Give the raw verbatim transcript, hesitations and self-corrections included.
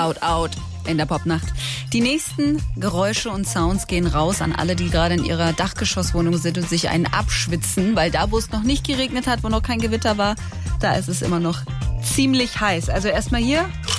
Out, out in der Popnacht. Die nächsten Geräusche und Sounds gehen raus an alle, die gerade in ihrer Dachgeschosswohnung sind und sich einen abschwitzen, weil da, wo es noch nicht geregnet hat, wo noch kein Gewitter war, da ist es immer noch ziemlich heiß. Also erstmal hier